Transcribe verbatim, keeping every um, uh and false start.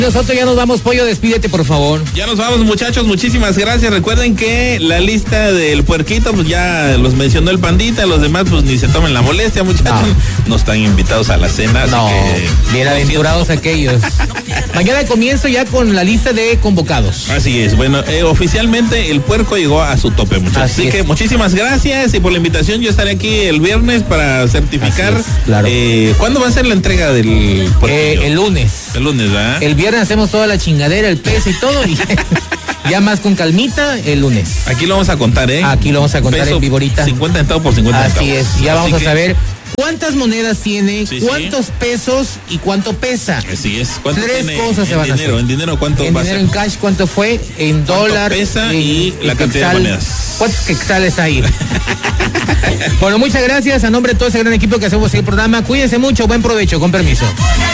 Nosotros ya nos vamos, Pollo, despídete, por favor. Ya nos vamos, muchachos, muchísimas gracias. Recuerden que la lista del puerquito, pues ya los mencionó el Pandita, los demás pues ni se tomen la molestia, muchachos. No, no están invitados a la cena, no, así que... Bienaventurados aquellos. Mañana comienzo ya con la lista de convocados. Así es, bueno, eh, oficialmente el puerco llegó a su tope, muchachos. Así, así que muchísimas gracias y por la invitación. Yo estaré aquí el viernes para certificar. Es, claro. eh, ¿Cuándo va a ser la entrega del puerco? Eh, el lunes. El lunes, ¿verdad? El viernes hacemos toda la chingadera, el peso y todo, y ya más con calmita el lunes. Aquí lo vamos a contar, ¿eh? Aquí lo vamos a contar peso, en viborita. cincuenta centavos por cincuenta Así centavos. es, ya Así vamos que... a saber cuántas monedas tiene, sí, cuántos sí. pesos y cuánto pesa. Así es. ¿Cuánto Tres tiene cosas se van dinero, a hacer. En dinero, ¿cuánto en va dinero, a ser? en cash, ¿cuánto fue? En dólar. Pesa y, y la cantidad quexal, de monedas. ¿Cuántos quexales hay? Bueno, muchas gracias a nombre de todo ese gran equipo que hacemos el programa. Cuídense mucho, buen provecho, con permiso.